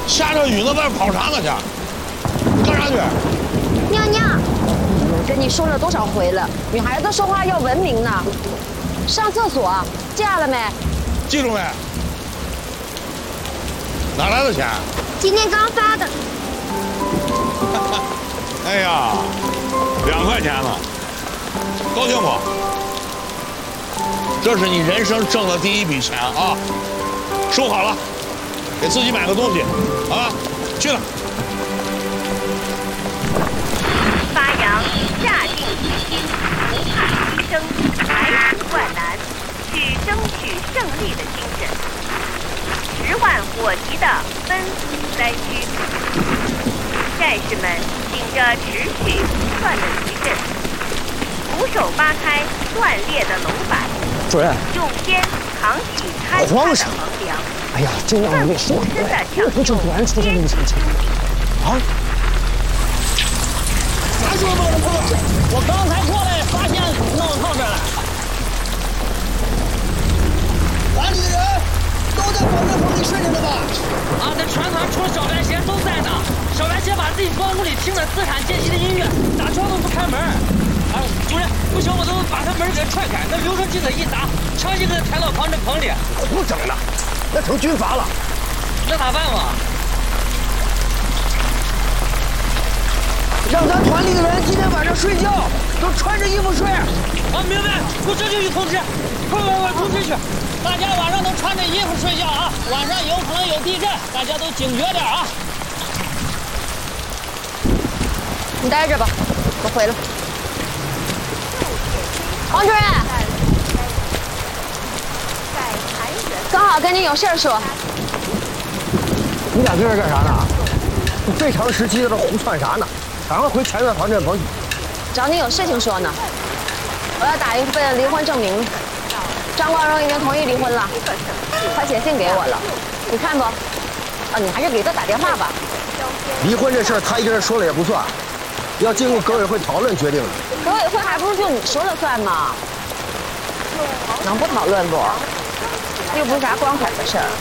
下着雨呢，外跑啥呢去？你干啥去？ 尿尿。我跟你说了多少回了，女孩子说话要文明呢。上厕所，记下了没？ 记住没？哪来的钱？ 今天刚发的。 哎呀，2块钱呢，高兴不？这是你人生挣的第一笔钱啊！收好了，给自己买个东西，啊，去了。 发扬下定决心、不怕牺牲、排除万难，去争取胜利的精神。10万火急的奔赴灾区，战士们顶着持续不断的余震，徒手扒开断裂的楼板， 主任， 用肩扛起坍塌的横梁。 哎呀，真让我给说出来，为何就突然出现这个情形？啊！啥时候弄的破？我刚才过来发现弄到这儿了。 管理的人都在广振棚里睡着呢吧？ 俺的全团除了小白鞋都在呢。小白鞋把自己光屋里听着资产阶级的音乐，打窗都不开门。啊，主任，不行我都把他门给踹开，那留声机子一打，强行给他抬到广振棚里。 不整了，那成军阀了。 那咋办嘛？ 让咱团里的人今天晚上睡觉都穿着衣服睡。 啊，明白，我这就去通知。快，通知去！大家晚上都穿着衣服睡觉啊！晚上有可能有地震，大家都警觉点啊！ 你待着吧，我回了。王主任，刚好跟你有事儿说。 你俩跟这干啥呢？你这长时期在这胡窜啥呢？赶快回前院防震棚去。 找你有事情说呢。我要打一份离婚证明。张光荣已经同意离婚了，他写信给我了，你看不？啊，你还是给他打电话吧。 离婚这事儿他一个人说了也不算，要经过革委会讨论决定的。 革委会还不是就你说了算吗？能不讨论不？又不是啥光彩的事儿。